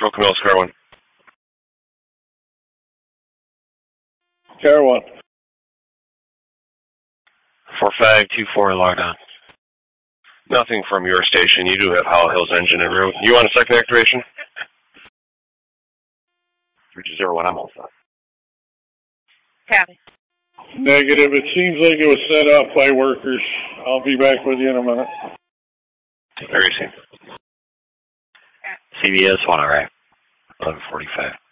Broken Mills, Car 1. Car 1. 4524 logged on. Nothing from your station. You do have Hollow Hills engine en route. You want a second activation? 3201, I'm all set. Copy. Negative. It seems like it was set up by workers. I'll be back with you in a minute. Very soon. CBS 1, all right. 1145.